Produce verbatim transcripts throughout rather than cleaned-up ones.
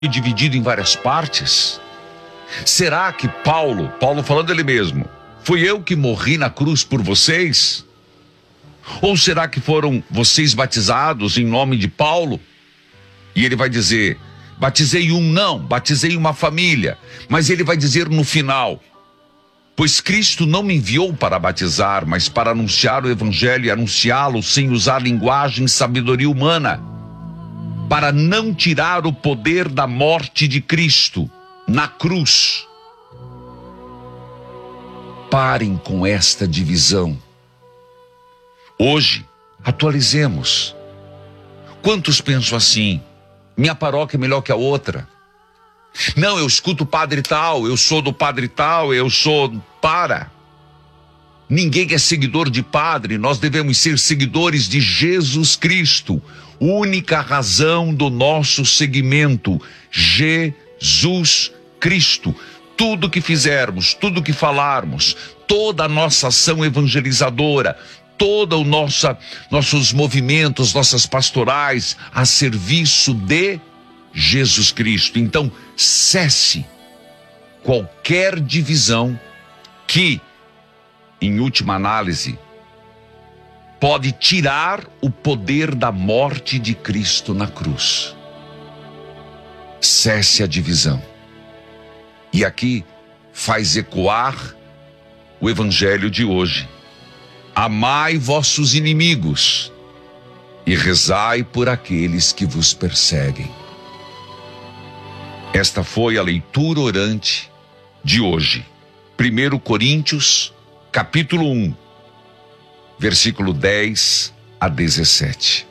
dividido em várias partes? Será que Paulo, Paulo falando ele mesmo, fui eu que morri na cruz por vocês? Ou será que foram vocês batizados em nome de Paulo? E ele vai dizer, batizei um, não, batizei uma família. Mas ele vai dizer no final, pois Cristo não me enviou para batizar, mas para anunciar o evangelho e anunciá-lo sem usar linguagem e sabedoria humana, para não tirar o poder da morte de Cristo na cruz. Parem com esta divisão. Hoje, atualizemos. Quantos pensam assim? Minha paróquia é melhor que a outra. Não, eu escuto o padre tal, eu sou do padre tal, eu sou... Para. Ninguém é seguidor de padre, nós devemos ser seguidores de Jesus Cristo. Única razão do nosso seguimento, Jesus Cristo. Tudo que fizermos, tudo que falarmos, toda a nossa ação evangelizadora, toda o nossa, nossos movimentos, nossas pastorais, a serviço de Jesus Cristo. Então, cesse qualquer divisão que, em última análise, pode tirar o poder da morte de Cristo na cruz. Cesse a divisão. E aqui faz ecoar o evangelho de hoje. Amai vossos inimigos e rezai por aqueles que vos perseguem. Esta foi a leitura orante de hoje. primeiro Coríntios, capítulo um, versículo dez a dezessete.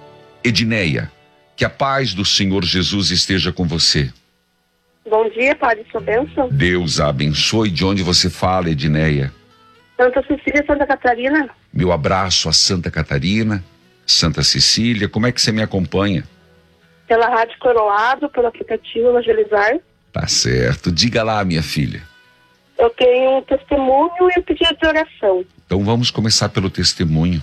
Edneia, que a paz do Senhor Jesus esteja com você. Bom dia, Padre, sua bênção. Deus a abençoe. De onde você fala, Edneia? Santa Cecília, Santa Catarina. Meu abraço a Santa Catarina, Santa Cecília. Como é que você me acompanha? Pela Rádio Coroado, pelo aplicativo Evangelizar. Tá certo. Diga lá, minha filha. Eu tenho um testemunho e um pedido de oração. Então vamos começar pelo testemunho.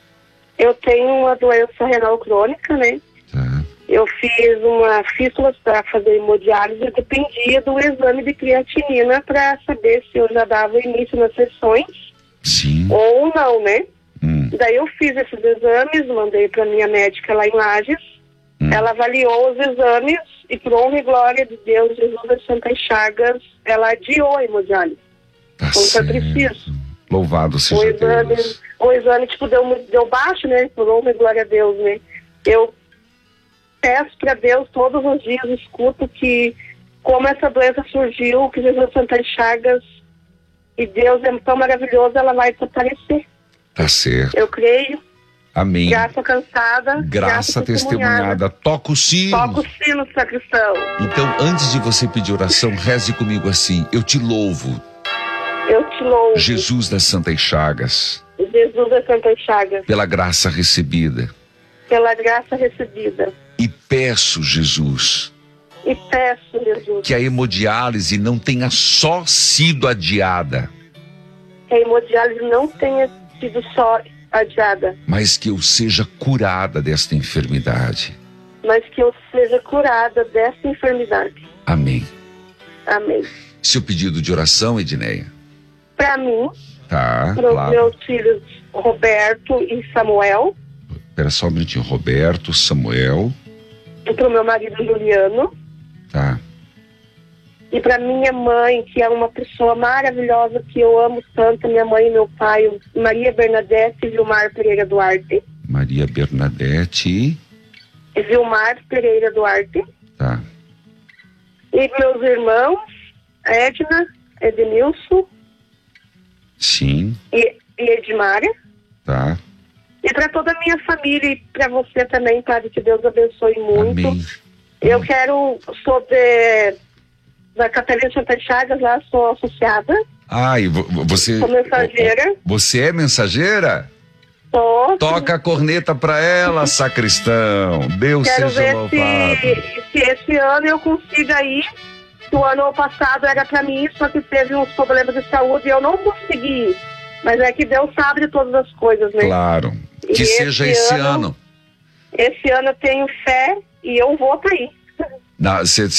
Eu tenho uma doença renal crônica, né? Tá. Eu fiz uma fístula para fazer hemodiálise e dependia do exame de creatinina para saber se eu já dava início nas sessões. Sim. Ou não, né? Hum. Daí eu fiz esses exames, mandei para minha médica lá em Lages. Hum. Ela avaliou os exames e, por honra e glória de Deus, Jesus das Santas Chagas, ela adiou a hemodiálise. Tá Como foi certo. preciso. Louvado seja o exame, Deus. O exame, tipo, deu, deu baixo, né? Por honra e glória a Deus, né? Eu peço para Deus todos os dias, escuto que como essa doença surgiu, que Jesus das Santas Chagas, e Deus é tão maravilhoso, ela vai desaparecer. Tá certo. Eu creio. Amém. Graça cansada. Graça testemunhada. Toca o sino. Toca o sino, sacristão. Então, antes de você pedir oração, reze comigo assim. Eu te louvo. Eu te louvo. Jesus das Santas Chagas. Jesus das Santas Chagas. Pela graça recebida. Pela graça recebida. E peço, Jesus. E peço, Jesus. Que a hemodiálise não tenha só sido adiada. Que a hemodiálise não tenha sido só adiada. Mas que eu seja curada desta enfermidade. Mas que eu seja curada dessa enfermidade. Amém. Amém. Seu pedido de oração, Edneia? Para mim, tá, para os claro. meus filhos Roberto e Samuel. Espera só um minutinho. Roberto, Samuel. E para o meu marido Juliano. Tá. E para minha mãe, que é uma pessoa maravilhosa, que eu amo tanto, minha mãe e meu pai, Maria Bernadette e Vilmar Pereira Duarte. Maria Bernadette e Vilmar Pereira Duarte. Tá. E meus irmãos, Edna, Edenilson. Sim. E, e Edmara. Tá. E para toda a minha família e para você também, Padre, que Deus abençoe muito. Amém. Eu quero, sou de, da Catarina Santas Chagas, lá sou associada. Ah, e vo- você... Sou mensageira. Você é mensageira? Sou. Toca a corneta pra ela, sacristão. Deus Quero seja ver louvado. se, se esse ano eu consiga ir. O ano passado era para mim, só que teve uns problemas de saúde e eu não consegui ir. Mas é que Deus sabe de todas as coisas, né? Claro. Que E seja esse ano. Esse ano eu tenho fé e eu vou para ir. Você